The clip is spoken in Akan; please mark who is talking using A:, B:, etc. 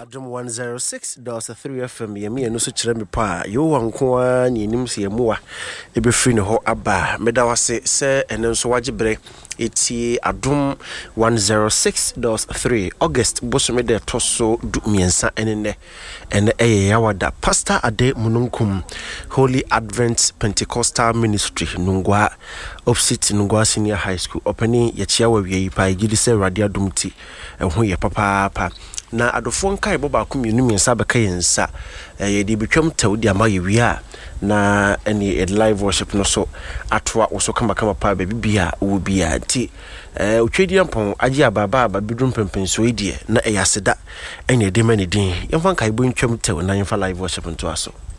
A: Adum 106.3 FM yemi eno so kire me pa yo wankoa ni enim se yemuwa ebe free ne ho aba meda wase se ene so wagibre eti Adum 106.3 August bosome de toso du miensa enene ene yawada Pastor Ade Mununkum Holy Advent Pentecostal Ministry Nungwa opposite Nungwa Senior High School opening ye chia wa wie pa gidi se radio adumti ho ye papa na adofo nkai boba akomienu miensa beka yensa ye di betwam tawdi amaye wia na any live worship no so atwa wo so kama pa bibia wo bia ti otwedi ampon agi ababa bidrum pempenso edie na eyaseda ene de mani din yemfa nkai bo ntwam taw na yemfa live worship nto aso